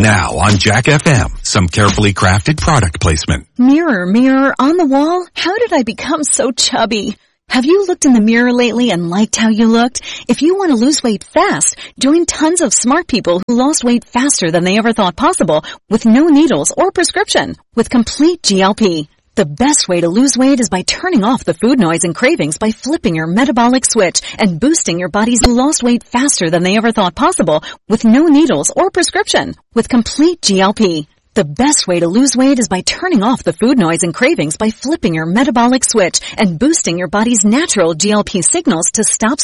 Now on Jack FM, some carefully crafted product placement. Mirror, mirror on the wall, how did I become so chubby? Have you looked in the mirror lately and liked how you looked? If you want to lose weight fast, join tons of smart people who lost weight faster than they ever thought possible with no needles or prescription with Complete GLP. The best way to lose weight is by turning off the food noise and cravings by flipping your metabolic switch and boosting your body's lost weight faster than they ever thought possible with no needles or prescription with Complete GLP. The best way to lose weight is by turning off the food noise and cravings by flipping your metabolic switch and boosting your body's natural GLP signals to stop